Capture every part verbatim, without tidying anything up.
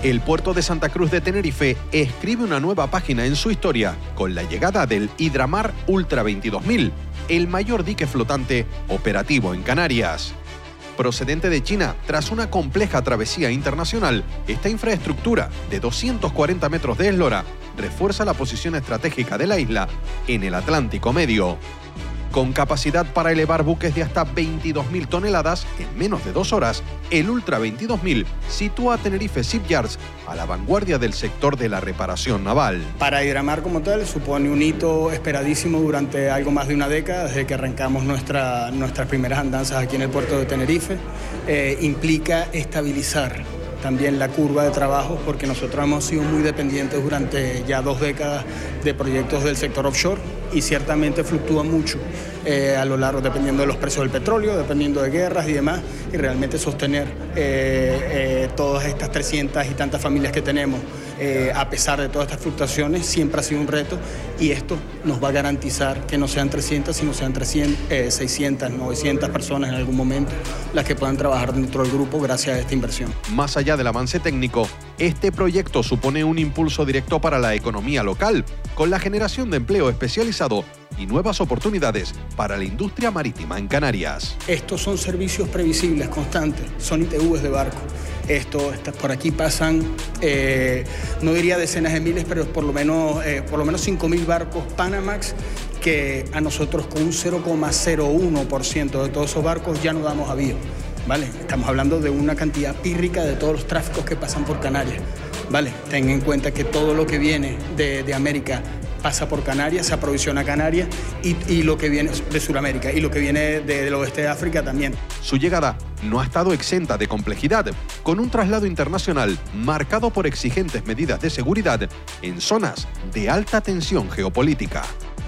El puerto de Santa Cruz de Tenerife escribe una nueva página en su historia con la llegada del Hidramar Ultra veintidós mil, el mayor dique flotante operativo en Canarias. Procedente de China, tras una compleja travesía internacional, esta infraestructura de doscientos cuarenta metros de eslora refuerza la posición estratégica de la isla en el Atlántico Medio. Con capacidad para elevar buques de hasta veintidós mil toneladas en menos de dos horas, el Ultra veintidós mil sitúa a Tenerife Shipyards a la vanguardia del sector de la reparación naval. Para Hidramar como tal supone un hito esperadísimo durante algo más de una década, desde que arrancamos nuestra, nuestras primeras andanzas aquí en el puerto de Tenerife. Eh, implica estabilizar también la curva de trabajo, porque nosotros hemos sido muy dependientes durante ya dos décadas de proyectos del sector offshore y ciertamente fluctúa mucho eh, a lo largo, dependiendo de los precios del petróleo, dependiendo de guerras y demás, y realmente sostener eh, eh, todas estas trescientas y tantas familias que tenemos, eh, a pesar de todas estas fluctuaciones, siempre ha sido un reto, y esto nos va a garantizar que no sean trescientas, sino sean trescientas, eh, seiscientas, novecientas personas en algún momento las que puedan trabajar dentro del grupo gracias a esta inversión. Más allá del avance técnico, este proyecto supone un impulso directo para la economía local, con la generación de empleo especializado y nuevas oportunidades para la industria marítima en Canarias. Estos son servicios previsibles, constantes, son I T Vs de barco. Esto, estas, por aquí pasan, eh, no diría decenas de miles, pero por lo menos, eh, por lo menos cinco mil barcos Panamax, que a nosotros con un cero coma cero uno por ciento de todos esos barcos ya no damos avío. ¿Vale? Estamos hablando de una cantidad pírrica de todos los tráficos que pasan por Canarias. ¿Vale? Ten en cuenta que todo lo que viene de, de América pasa por Canarias, se aprovisiona a Canarias, y, y lo que viene de Sudamérica y lo que viene de, del oeste de África también. Su llegada no ha estado exenta de complejidad, con un traslado internacional marcado por exigentes medidas de seguridad en zonas de alta tensión geopolítica.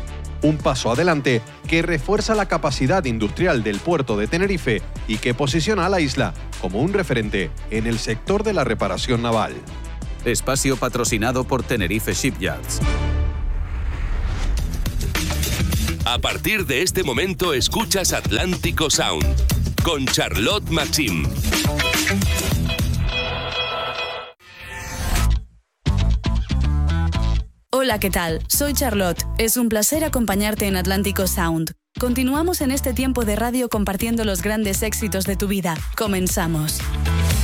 Un paso adelante que refuerza la capacidad industrial del puerto de Tenerife y que posiciona a la isla como un referente en el sector de la reparación naval. Espacio patrocinado por Tenerife Shipyards. A partir de este momento escuchas Atlántico Sound con Charlotte Maxim. Hola, ¿qué tal? Soy Charlotte. Es un placer acompañarte en Atlántico Sound. Continuamos en este tiempo de radio compartiendo los grandes éxitos de tu vida. Comenzamos.